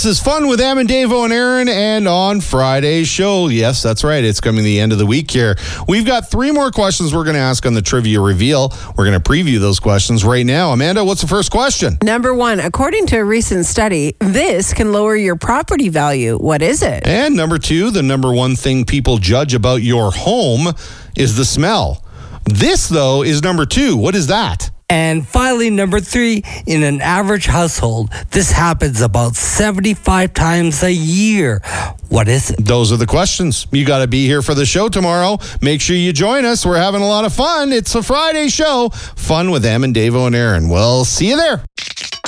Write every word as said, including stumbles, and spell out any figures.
This is Fun with Em and Davo and Aaron, and on Friday's show, yes, that's right, it's coming the end of the week here. We've got three more questions we're going to ask on the Trivia Reveal. We're going to preview those questions right now. Amanda, what's the first question? Number one, according to a recent study, this can lower your property value. What is it? And number two, the number one thing people judge about your home is the smell. This, though, is number two. What is that? And finally, number three, in an average household, this happens about seventy-five times a year. What is it? Those are the questions. You got to be here for the show tomorrow. Make sure you join us. We're having a lot of fun. It's a Friday show. Fun with Em and Davo and Aaron. We'll see you there.